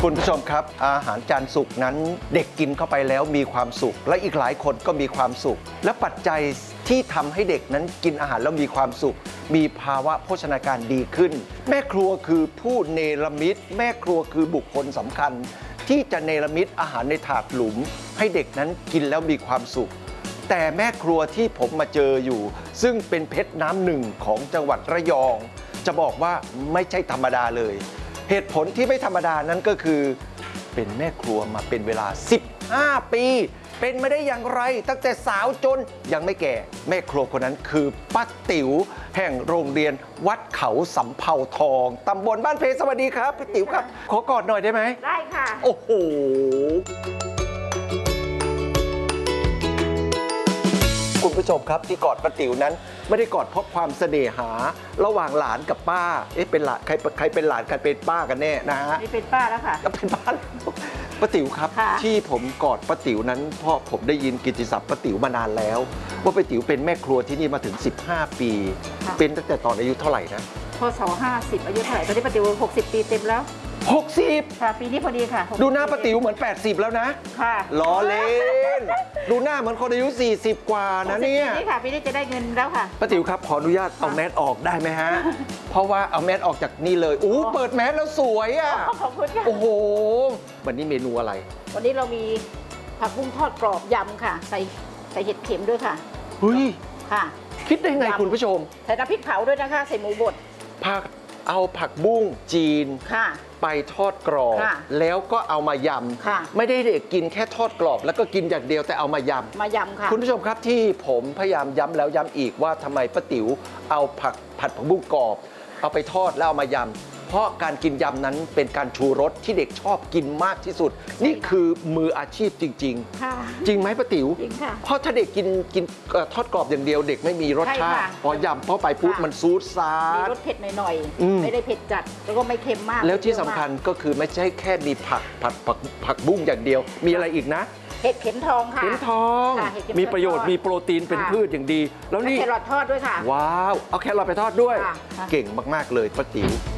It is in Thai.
คุณผู้ชมครับอาหารจานสุกนั้นเด็กกินเข้าไปแล้วมีความสุขและอีกหลายคนก็มีความสุขและปัจจัยที่ทำให้เด็กนั้นกินอาหารแล้วมีความสุขมีภาวะโภชนาการดีขึ้นแม่ครัวคือผู้เนรมิตแม่ครัวคือบุคคลสำคัญที่จะเนรมิตอาหารในถาดหลุมให้เด็กนั้นกินแล้วมีความสุขแต่แม่ครัวที่ผมมาเจออยู่ซึ่งเป็นเพชรน้ำหนึ่งของจังหวัดระยองจะบอกว่าไม่ใช่ธรรมดาเลยเหตุผลที่ไม่ธรรมดานั้นก็คือเป็นแม่ครัวมาเป็นเวลา15 ปีเป็นไม่ได้อย่างไรตั้งแต่สาวจนยังไม่แก่แม่ครัวคนนั้นคือป้าติ๋วแห่งโรงเรียนวัดเขาสำเภาทองตำบลบ้านเพสวัสดีครับป้าติ๋วครับขอกอดหน่อยได้ไหมได้ค่ะโอ้โหคุณผู้ชมครับที่กอดป้าติ๋วนั้นไม่ได้กอดเพราะความเสน่หาระหว่างหลานกับป้าเป็นหลานใครเป็นหลานใครเป็นป้ากันแน่นะฮะนี่เป็นป้าแล้วค่ะก็เป็นป้าป้าติ๋วครับที่ผมกอดป้าติ๋วนั้นเพราะผมได้ยินกิตติศัพท์ป้าติ๋วมานานแล้วว่าป้าติ๋วเป็นแม่ครัวที่นี่มาถึง15 ปีเป็นตั้งแต่ตอนอายุเท่าไหร่นะพศ50อายุเท่าไหร่ตอนนี้ป้าติ๋ว60 ปีเต็มแล้ว 60 ค่ะปีนี้พอดีค่ะดูหน้าป้าติ๋วเหมือน80แล้วนะค่ะล้อเล่นดูหน้าเหมือนคนอายุ40กว่านะเนี่ยปีนี้ค่ะปีนี้จะได้เงินแล้วค่ะป้าติ๋วครับขออนุญาตเอาแมสออกได้ไหมฮะเพราะว่าเอาแมสออกจากนี่เลยเปิดแมสแล้วสวยอ่ะขอบคุณค่ะโอ้โหวันนี้เมนูอะไรวันนี้เรามีผักบุ้งทอดกรอบยำค่ะใส่เห็ดเข็มด้วยค่ะเฮ้ยค่ะคิดได้ไงคุณผู้ชมใส่น้ำพริกเผาด้วยนะคะใส่หมูบดเอาผักบุ้งจีนค่ะไปทอดกรอบแล้วก็เอามายำไม่ได้เด็กกินแค่ทอดกรอบแล้วก็กินอย่างเดียวแต่เอามายำค่ะคุณผู้ชมครับที่ผมพยายามย้ำแล้วย้ำอีกว่าทำไมป้าติ๋วเอาผัดผักบุ้งกรอบเอาไปทอดแล้วเอามายำเพราะการกินยำนั้นเป็นการชูรสที่เด็กชอบกินมากที่สุดนี่คือมืออาชีพจริงๆจริงไหมป้าติ๋วจริงค่ะเพราะถ้าเด็กกินทอดกรอบอย่างเดียวเด็กไม่มีรสชาติพอยำเพราะไปปุ๊บมันซูดซ่ามีรสเผ็ดหน่อยๆไม่ได้เผ็ดจัดแล้วก็ไม่เค็มมากแล้วที่สำคัญก็คือไม่ใช่แค่มีผักบุ้งอย่างเดียวมีอะไรอีกนะเห็ดเข็มทองค่ะเข็มทองมีประโยชน์มีโปรตีนเป็นพืชอย่างดีแล้วนี่แครอททอดด้วยค่ะว้าวเอาแครอทไปทอดด้วยเก่งมากๆเลยป้าติ๋ว